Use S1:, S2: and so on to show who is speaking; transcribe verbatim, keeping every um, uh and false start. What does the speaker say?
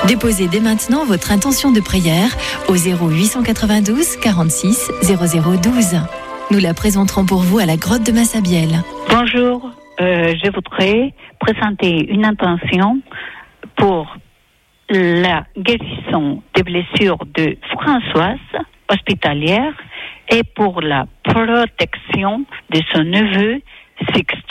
S1: Déposez dès maintenant votre intention de prière au zéro huit cent quatre-vingt-douze quarante-six zéro zéro douze. Nous la présenterons pour vous à la grotte de Massabielle.
S2: Bonjour, euh, je voudrais présenter une intention pour la guérison des blessures de Françoise, hospitalière, et pour la protection de son neveu Sixte.